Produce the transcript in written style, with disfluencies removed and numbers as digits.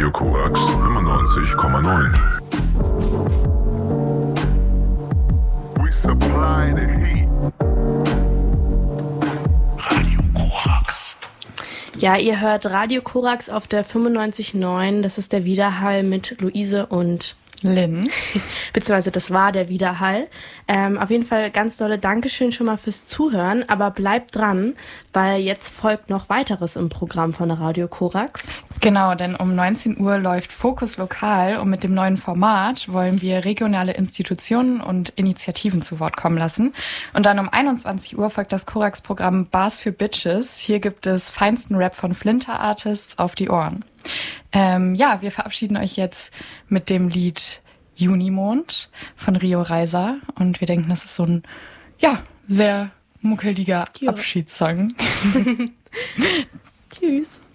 Radio Korax 95,9. We supply the heat. Radio Korax. Ja, ihr hört Radio Korax auf der 95,9. Das ist der Widerhall mit Luise und Lynn. Beziehungsweise das war der Widerhall. Auf jeden Fall ganz dolle Dankeschön schon mal fürs Zuhören, aber bleibt dran, weil jetzt folgt noch weiteres im Programm von Radio Korax. Genau, denn um 19 Uhr läuft Fokus Lokal und mit dem neuen Format wollen wir regionale Institutionen und Initiativen zu Wort kommen lassen. Und dann um 21 Uhr folgt das Korax-Programm Bars für Bitches. Hier gibt es feinsten Rap von Flinter Artists auf die Ohren. Wir verabschieden euch jetzt mit dem Lied Junimond von Rio Reiser und wir denken, das ist so ein, sehr muckeliger Abschiedssong. Tschüss.